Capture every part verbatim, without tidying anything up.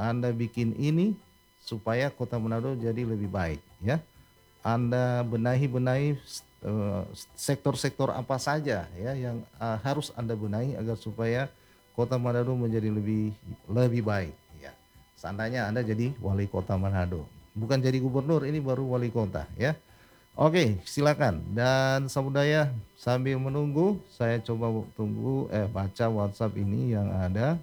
Anda bikin ini supaya Kota Manado jadi lebih baik ya. Anda benahi-benahi eh, sektor-sektor apa saja ya yang eh, harus Anda benahi agar supaya Kota Manado menjadi lebih lebih baik ya. Seandainya Anda jadi wali kota Manado, bukan jadi gubernur, ini baru wali kota ya. Oke, silakan. Dan Samudaya sambil menunggu, saya coba tunggu eh baca WhatsApp ini yang ada.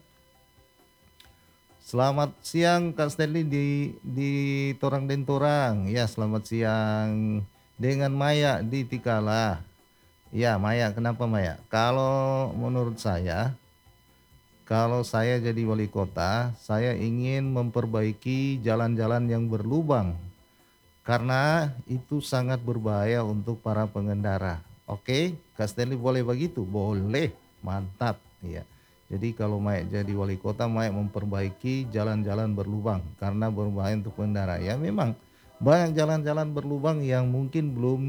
Selamat siang Kak Stanley di di Torang dan Torang. Ya, selamat siang dengan Maya di Tikala. Ya, Maya, kenapa Maya? Kalau menurut saya, kalau saya jadi wali kota, saya ingin memperbaiki jalan-jalan yang berlubang karena itu sangat berbahaya untuk para pengendara. Oke, Kak Stanley boleh begitu? Boleh, mantap. Ya. Jadi kalau Maya jadi wali kota, Maya memperbaiki jalan-jalan berlubang karena berbahaya untuk pengendara. Ya memang banyak jalan-jalan berlubang yang mungkin belum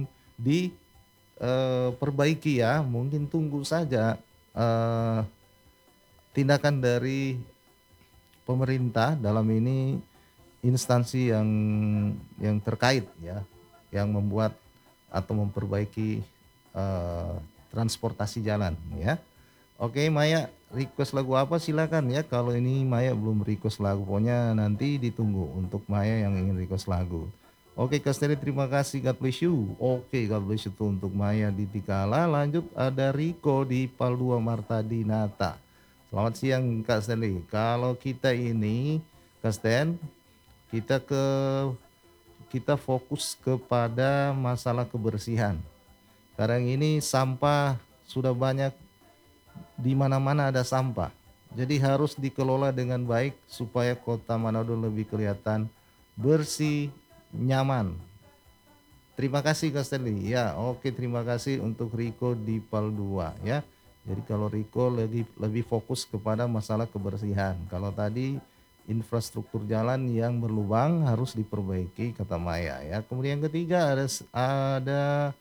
diperbaiki ya. Mungkin tunggu saja eh, tindakan dari pemerintah dalam ini instansi yang yang terkait ya, yang membuat atau memperbaiki eh, transportasi jalan ya. Oke Maya, request lagu apa silakan ya. Kalau ini Maya belum request lagu, pokoknya nanti ditunggu untuk Maya yang ingin request lagu. Oke Kak Steri, terima kasih, God bless you. Oke, God bless you tuh untuk Maya di Tikala. Lanjut ada Riko di Paldua Marta Dinata. Selamat siang Kak Stanley. Kalau kita ini Kak Stan, kita ke kita fokus kepada masalah kebersihan. Sekarang ini sampah sudah banyak, di mana-mana ada sampah. Jadi harus dikelola dengan baik supaya Kota Manado lebih kelihatan bersih, nyaman. Terima kasih Kak Stanley. Ya, oke, terima kasih untuk Riko di Pal dua ya. Jadi kalau Riko lebih lebih fokus kepada masalah kebersihan. Kalau tadi infrastruktur jalan yang berlubang harus diperbaiki kata Maya ya. Kemudian yang ketiga ada ada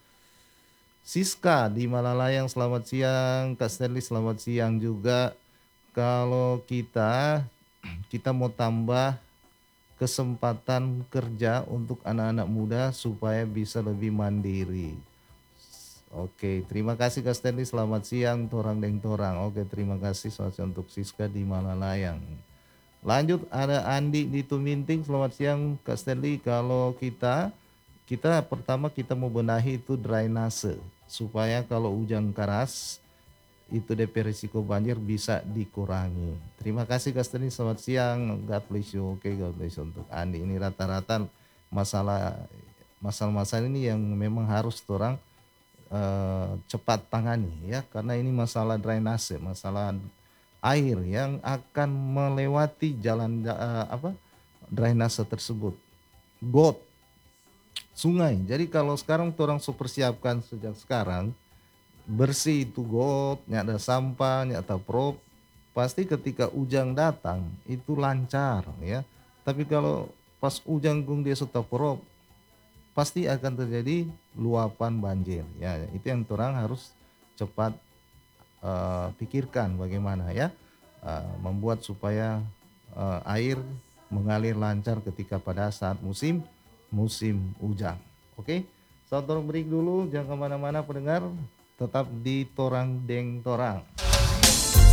Siska di Malalayang. Selamat siang Kak Stanley, selamat siang juga. Kalau kita kita mau tambah kesempatan kerja untuk anak-anak muda supaya bisa lebih mandiri. Oke, terima kasih Kak Stanley. Selamat siang, Torang Deng Torang. Oke, terima kasih selamat siang untuk Siska di Malalayang. Lanjut ada Andi di Tuminting. Selamat siang Kak Stanley. Kalau kita kita pertama kita mau benahi itu drainase supaya kalau hujan keras itu D P risiko banjir bisa dikurangi. Terima kasih Kak Stanley. Selamat siang. God bless you. Oke, God bless you untuk Andi. Ini rata-rata masalah masalah-masalah ini yang memang harus orang eh, cepat tangani ya, karena ini masalah drainase, masalah air yang akan melewati jalan eh, apa drainase tersebut, got, sungai. Jadi kalau sekarang orang persiapkan sejak sekarang bersih itu got, nyak ada sampah, nyak ada prop, pasti ketika hujan datang itu lancar ya. Tapi kalau pas hujan gung dia sudah prop, pasti akan terjadi luapan banjir ya. Itu yang orang harus cepat uh, pikirkan bagaimana ya uh, membuat supaya uh, air mengalir lancar ketika pada saat musim musim hujan. Oke, so tolong break dulu, jangan kemana-mana pendengar, tetap di Torang Deng Torang.